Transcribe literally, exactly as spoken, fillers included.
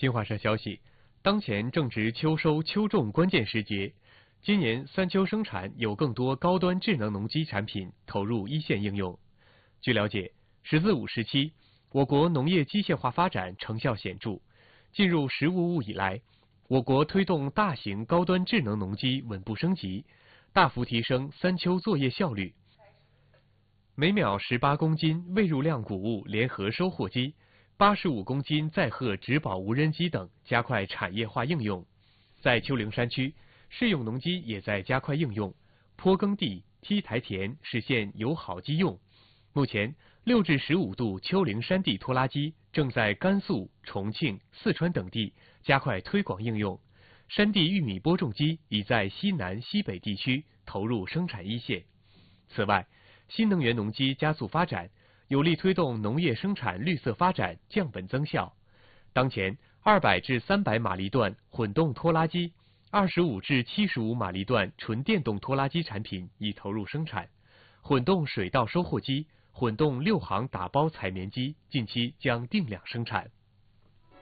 新华社消息，当前正值秋收秋种关键时节，今年三秋生产有更多高端智能农机产品投入一线应用。据了解，“十四五”时期，我国农业机械化发展成效显著。进入“十五五”以来，我国推动大型高端智能农机稳步升级，大幅提升三秋作业效率。每秒十八公斤未入量谷物联合收获机、八十五公斤载荷植保无人机等加快产业化应用。在丘陵山区，适用农机也在加快应用，坡耕地、梯台田实现友好机用。目前，六至十五度丘陵山地拖拉机正在甘肃、重庆、四川等地加快推广应用，山地玉米播种机已在西南、西北地区投入生产一线。此外，新能源农机加速发展，有力推动农业生产绿色发展、降本增效。当前，二百至三百马力段混动拖拉机、二十五至七十五马力段纯电动拖拉机产品已投入生产，混动水稻收获机、混动六行打包采棉机近期将定量生产。